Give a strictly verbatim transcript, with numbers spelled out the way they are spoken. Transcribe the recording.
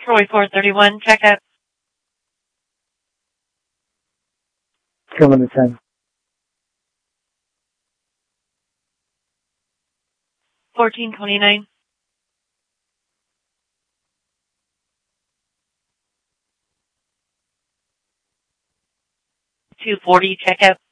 Troy four thirty-one, checkout. Coming to ten. fourteen twenty-nine. two forty, checkout.